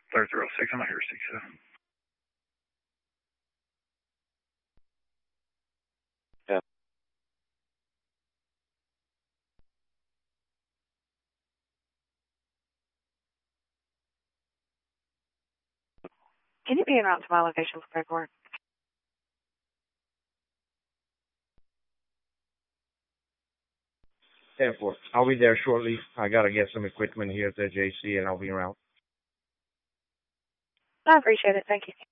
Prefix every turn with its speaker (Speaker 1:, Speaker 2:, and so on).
Speaker 1: 3306, I'm not here 67.
Speaker 2: Yeah.
Speaker 3: Can you be en route to my location for paperwork?
Speaker 4: 10-4. I'll be there shortly. I got to get some equipment here at the JC, and I'll be around.
Speaker 3: I appreciate it. Thank you.